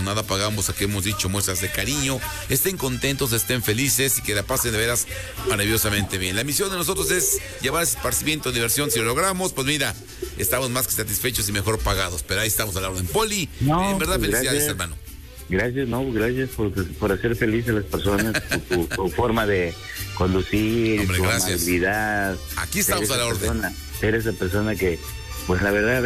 nada pagamos, aquí hemos dicho muestras de cariño. Estén contentos, estén felices y que la pasen de veras maravillosamente bien. La misión de nosotros es llevar esparcimiento, diversión. Si lo logramos, pues mira, estamos más que satisfechos y mejor pagados. Pero ahí estamos a la orden. Poli, No, en verdad, pues felicidades, gracias. hermano. Gracias por hacer felices a las personas, tu forma de conducir, Hombre, tu gracias. amabilidad. Aquí estamos a la orden. Ser esa persona que, pues la verdad,